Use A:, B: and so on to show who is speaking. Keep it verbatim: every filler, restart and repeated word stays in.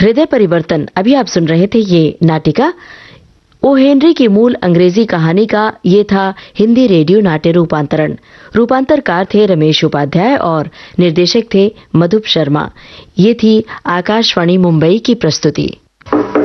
A: हृदय परिवर्तन। अभी आप सुन रहे थे ये नाटिका ओ हेनरी की मूल अंग्रेजी कहानी का ये था हिंदी रेडियो नाट्य रूपांतरण। रूपांतरकार थे रमेश उपाध्याय और निर्देशक थे मधुप शर्मा। ये थी आकाशवाणी मुंबई की प्रस्तुति।